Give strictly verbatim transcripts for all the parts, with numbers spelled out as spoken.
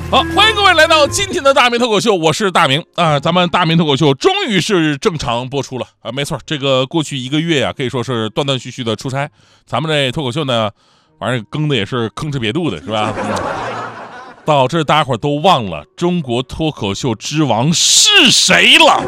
好，欢迎各位来到今天的大明脱口秀，我是大明啊、呃。咱们大明脱口秀终于是正常播出了啊，没错，这个过去一个月啊，可以说是断断续续的出差。咱们这脱口秀呢，反正更的也是吭哧瘪肚的，是吧？嗯、到这大家伙都忘了中国脱口秀之王是谁了。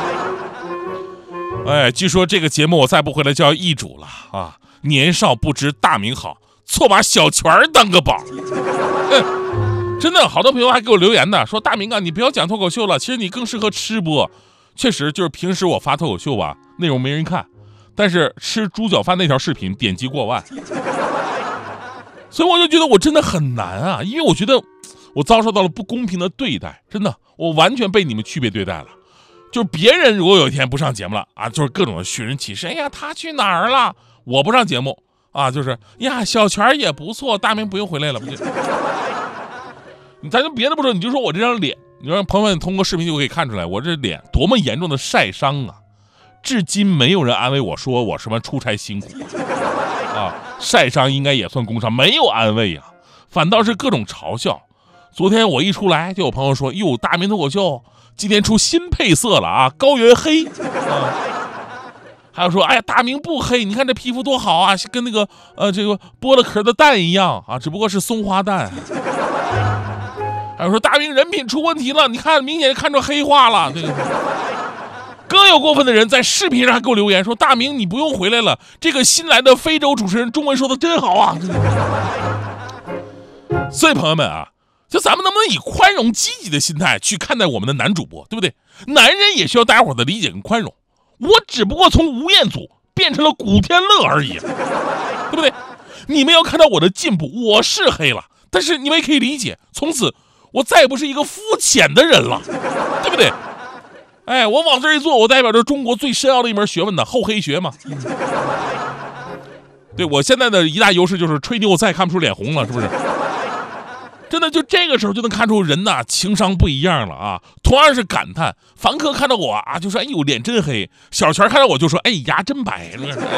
哎，据说这个节目我再不回来就要易主了啊！年少不知大明好，错把小泉当个宝。嗯真的，好多朋友还给我留言的，说大明啊，你不要讲脱口秀了，其实你更适合吃播。确实，就是平时我发脱口秀吧，内容没人看，但是吃猪脚饭那条视频点击过万，所以我就觉得我真的很难啊，因为我觉得我遭受到了不公平的对待，真的，我完全被你们区别对待了。就是别人如果有一天不上节目了啊，就是各种的寻人启事，哎呀，他去哪儿了？我不上节目啊，就是呀，小泉也不错，大明不用回来了，不就？咱就别的不说，你就说我这张脸，你让朋友们通过视频就可以看出来，我这脸多么严重的晒伤啊！至今没有人安慰我说我什么出差辛苦啊，晒伤应该也算工伤，没有安慰啊，反倒是各种嘲笑。昨天我一出来，就有朋友说：“哟，大明脱口秀今天出新配色了啊，高原黑。”啊，还有说：“哎呀，大明不黑，你看这皮肤多好啊，跟那个呃这个剥了壳的蛋一样啊，只不过是松花蛋。”还有说大明人品出问题了，你看明显看出黑化了。这个更有过分的人在视频上还给我留言说：“大明你不用回来了，这个新来的非洲主持人中文说的真好啊。”所以朋友们啊，就咱们能不能以宽容积极的心态去看待我们的男主播，对不对？男人也需要大家伙的理解跟宽容。我只不过从吴彦祖变成了古天乐而已，对不对？你们要看到我的进步，我是黑了，但是你们也可以理解，从此我再也不是一个肤浅的人了，对不对？哎，我往这一坐，我代表着中国最深奥的一门学问的厚黑学嘛。对，我现在的一大优势就是吹牛再看不出脸红了，是不是？真的，就这个时候就能看出人呐情商不一样了啊！同样是感叹，凡客看到我啊就说：“哎呦，脸真黑。”小泉看到我就说：“哎，牙真白。”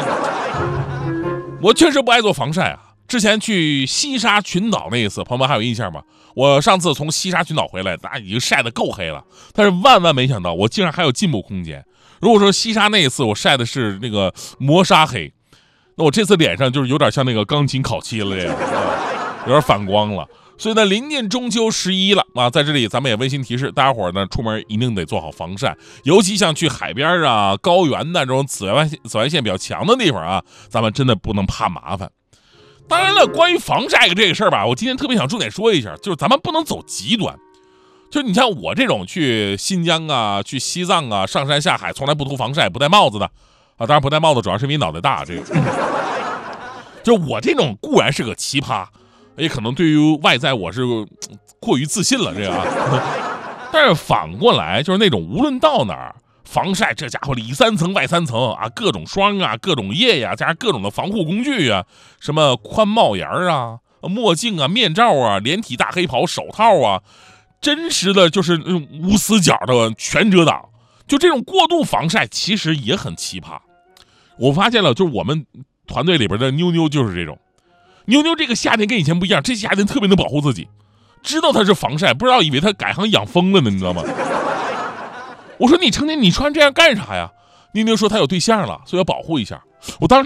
我确实不爱做防晒啊。之前去西沙群岛那一次，朋友们还有印象吗？我上次从西沙群岛回来，那已经晒得够黑了，但是万万没想到，我竟然还有进步空间。如果说西沙那一次我晒的是那个磨砂黑，那我这次脸上就是有点像那个钢琴烤漆了，这样、啊、有点反光了。所以呢，临近中秋十一了啊，在这里咱们也温馨提示大家伙呢，出门一定得做好防晒，尤其像去海边啊、高原的这种紫外紫外线比较强的地方啊，咱们真的不能怕麻烦。当然了，关于防晒这个事儿吧，我今天特别想重点说一下，就是咱们不能走极端。就是你像我这种去新疆啊、去西藏啊、上山下海从来不涂防晒、不戴帽子的啊，当然不戴帽子主要是因为脑袋大，这个就我这种固然是个奇葩，也可能对于外在我是过于自信了，这个啊。但是反过来就是那种无论到哪儿。防晒这家伙里三层外三层啊，各种霜啊，各种液呀、啊，加上各种的防护工具啊，什么宽帽檐啊、墨镜啊、面罩啊、连体大黑袍、手套啊，真实的就是无死角的全遮挡。就这种过度防晒其实也很奇葩。我发现了，就是我们团队里边的妞妞就是这种。妞妞这个夏天跟以前不一样，这夏天特别能保护自己，知道她是防晒，不知道以为她改行养蜂了呢，你知道吗？我说你成天你穿这样干啥呀？妞妞说她有对象了，所以要保护一下。我当时